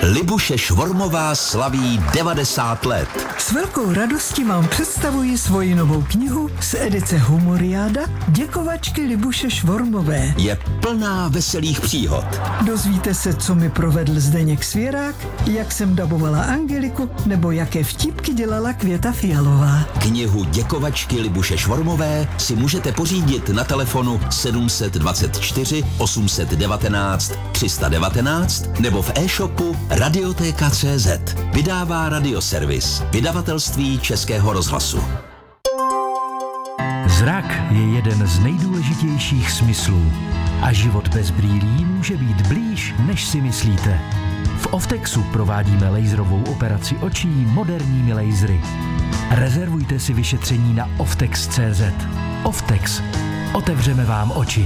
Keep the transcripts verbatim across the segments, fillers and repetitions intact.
Libuše Švormová slaví devadesát let. S velkou radostí vám představuji svoji novou knihu z edice Humoriáda Děkovačky Libuše Švormové. Je plná veselých příhod. Dozvíte se, co mi provedl Zdeněk Svěrák, jak jsem dabovala Angeliku, nebo jaké vtipky dělala Květa Fialová. Knihu Děkovačky Libuše Švormové si můžete pořídit na telefonu sedm dvacet čtyři osm devatenáct tři sta devatenáct nebo v e-shopu Radiotéka tečka cé zet. Vydává Radioservis, vydavatelství Českého rozhlasu. Zrak je jeden z nejdůležitějších smyslů a život bez brýlí může být blíž, než si myslíte. V Oftexu provádíme laserovou operaci očí moderními lasery. Rezervujte si vyšetření na oftex tečka cé zet. Oftex. Otevřeme vám oči.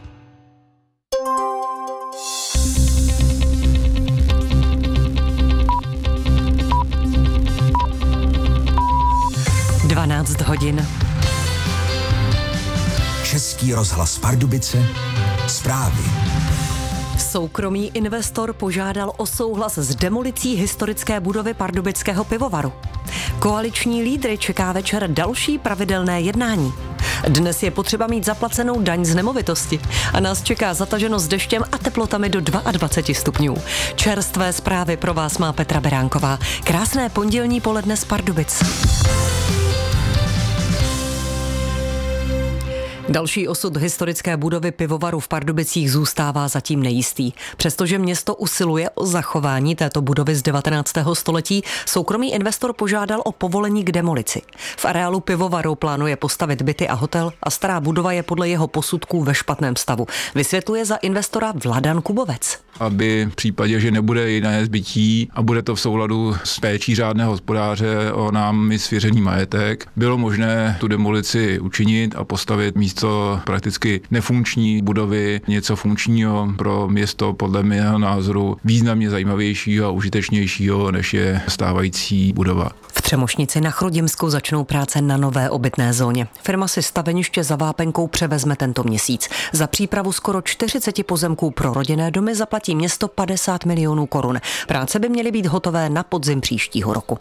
dvanáct hodin. Český rozhlas Pardubice. Zprávy. Soukromý investor požádal o souhlas s demolicí historické budovy pardubického pivovaru. Koaliční lídry čeká večer další pravidelné jednání. Dnes je potřeba mít zaplacenou daň z nemovitosti a nás čeká zataženo s deštěm a teplotami do dvacet dva stupňů. Čerstvé zprávy pro vás má Petra Beránková. Krásné pondělní poledne z Pardubic. Další osud historické budovy pivovaru v Pardubicích zůstává zatím nejistý. Přestože město usiluje o zachování této budovy z devatenáctého století, soukromý investor požádal o povolení k demolici. V areálu pivovaru plánuje postavit byty a hotel a stará budova je podle jeho posudků ve špatném stavu. Vysvětluje za investora Vladan Kubovec. Aby v případě, že nebude jiné zbytí a bude to v souladu s péčí řádného hospodáře o námi svěřený majetek, bylo možné tu demolici učinit a postavit místo prakticky nefunkční budovy, něco funkčního pro město podle mého názoru významně zajímavějšího a užitečnějšího, než je stávající budova. V Třemošnici na Chrudimsku začnou práce na nové obytné zóně. Firma si staveniště za Vápenkou převezme tento měsíc. Za přípravu skoro čtyřicet pozemků pro rodinné domy zaplatí město padesát milionů korun. Práce by měly být hotové na podzim příštího roku.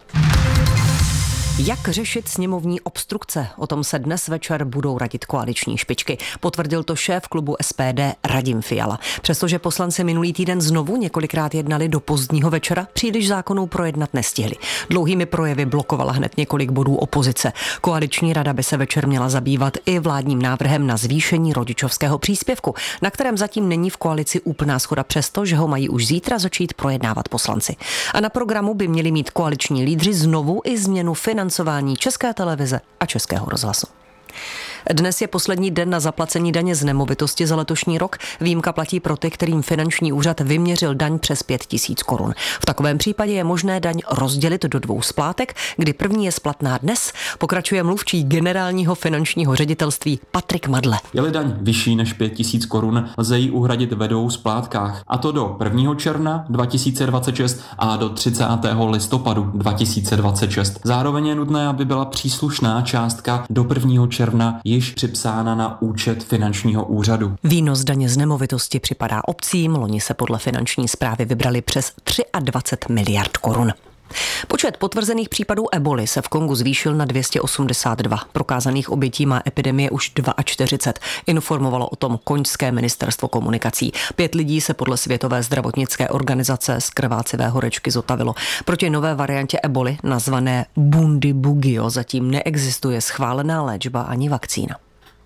Jak řešit sněmovní obstrukce? O tom se dnes večer budou radit koaliční špičky. Potvrdil to šéf klubu S P D Radim Fiala. Přestože poslanci minulý týden znovu několikrát jednali do pozdního večera, příliš zákonů projednat nestihli. Dlouhými projevy blokovala hned několik bodů opozice. Koaliční rada by se večer měla zabývat i vládním návrhem na zvýšení rodičovského příspěvku, na kterém zatím není v koalici úplná shoda, přesto, že ho mají už zítra začít projednávat poslanci. A na programu by měli mít koaliční lídři znovu i změnu financování České televize a Českého rozhlasu. Dnes je poslední den na zaplacení daně z nemovitosti za letošní rok. Výjimka platí pro ty, kterým finanční úřad vyměřil daň přes pět tisíc korun. V takovém případě je možné daň rozdělit do dvou splátek, kdy první je splatná dnes, pokračuje mluvčí generálního finančního ředitelství Patrik Madle. Je-li daň vyšší než pět tisíc korun, lze ji uhradit ve dvou splátkách, a to do prvního června dva tisíce dvacet šest a do třicátého listopadu dva tisíce dvacet šest. Zároveň je nutné, aby byla příslušná částka do prvního června již připsána na účet finančního úřadu. Výnos daně z nemovitosti připadá obcím, loni se podle finanční správy vybrali přes dvacet tři miliard korun. Počet potvrzených případů eboly se v Kongu zvýšil na dvě stě osmdesát dva. Prokázaných obětí má epidemie už čtyřicet dva. Informovalo o tom konžské ministerstvo komunikací. Pět lidí se podle Světové zdravotnické organizace z krvácivé horečky zotavilo. Proti nové variantě eboly, nazvané Bundibugyo, zatím neexistuje schválená léčba ani vakcína.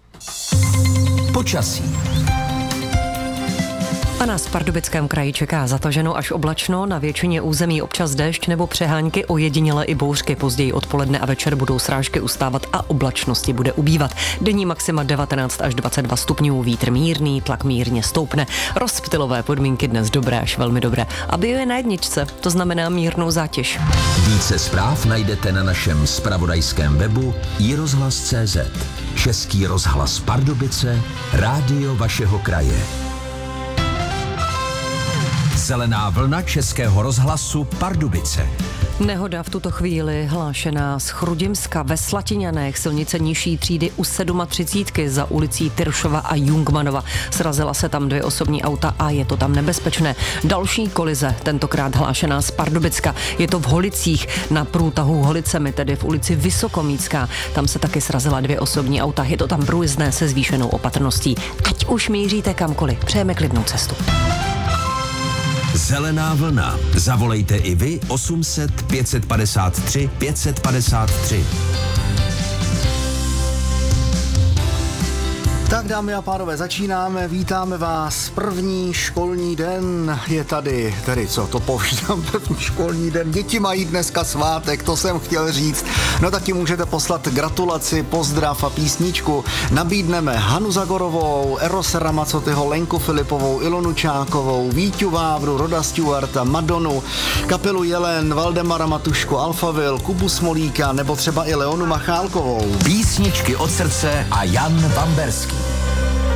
Počasí. A nás v Pardubickém kraji čeká zataženo až oblačno, na většině území občas déšť nebo přehánky, ojediněle i bouřky. Později odpoledne a večer budou srážky ustávat a oblačnosti bude ubývat. Denní maxima devatenáct až dvacet dva stupňů, vítr mírný, tlak mírně stoupne. Rozptylové podmínky dnes dobré až velmi dobré. A bio je na jedničce, to znamená mírnou zátěž. Více zpráv najdete na našem zpravodajském webu i rozhlas tečka cé zet. Český rozhlas Pardubice, rádio vašeho kraje. Zelená vlna Českého rozhlasu Pardubice. Nehoda v tuto chvíli hlášená z Chrudimska ve Slatiňanech, silnice nižší třídy u třicet sedm za ulicí Tyršova a Jungmanova. Srazila se tam dvě osobní auta a je to tam nebezpečné. Další kolize, tentokrát hlášená z Pardubicka. Je to v Holicích na průtahu Holicemi, tedy v ulici Vysokomícká. Tam se taky srazila dvě osobní auta. Je to tam průjezdné se zvýšenou opatrností. Ať už míříte kamkoliv, přejeme klidnou cestu. Zelená vlna. Zavolejte i vy osm set pět padesát tři pět padesát tři. Tak dámy a pánové, začínáme, vítáme vás, první školní den je tady, tedy co, to povídám, první školní den, děti mají dneska svátek, to jsem chtěl říct, no tak ti můžete poslat gratulaci, pozdrav a písničku, nabídneme Hanu Zagorovou, Erose Ramacotyho, Lenku Filipovou, Ilonu Čákovou, Víťu Vávru, Roda Stewarta, Madonu, kapelu Jelen, Valdemara Matušku, Alphaville, Kubu Smolíka nebo třeba i Leonu Machálkovou. Písničky od srdce a Jan Bamberský.